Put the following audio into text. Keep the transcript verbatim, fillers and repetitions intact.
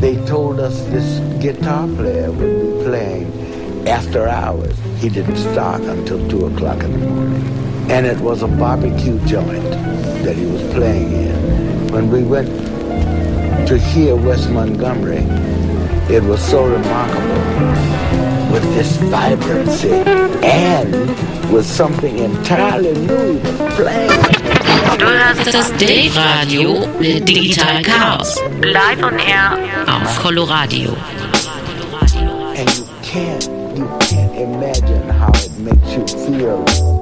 they told us this guitar player would be playing after hours. He didn't start until two o'clock in the morning. And it was a barbecue joint that he was playing in. When we went to hear West Montgomery, it was so remarkable with this vibrancy and with something entirely new he was playing. Du hörst das Dave-Radio mit Digital Chaos. Live on air auf Coloradio. And you can't, you can't imagine how it makes you feel.